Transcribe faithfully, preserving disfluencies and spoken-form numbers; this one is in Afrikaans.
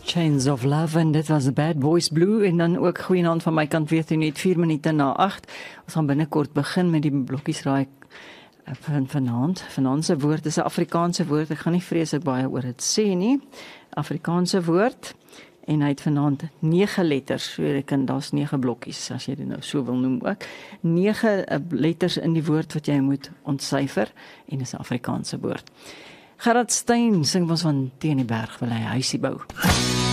Chains of Love en dit was Bad Boys Blue en dan ook goeienaand van my kant weet jy net vier minute na agt. Ons gaan binnekort begin met die blokkies raai van vanaand. Vanaand se woord is 'n Afrikaanse woord. Ek gaan nie vreeslik baie oor dit sê nie. Afrikaanse woord en hy het vanaand nege letters. So jy kan daar's nege blokkies as jy dit nou so wil noem ook. nege letters in die woord wat jy moet ontsyfer en is 'n Afrikaanse woord. Gerard Stein sing ons van Teen die berg wil hy huisie bou.